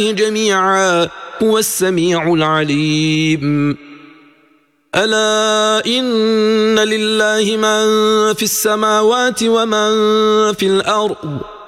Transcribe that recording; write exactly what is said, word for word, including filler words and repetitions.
جميعا هو السميع العليم. ألا إن لله من في السماوات ومن في الأرض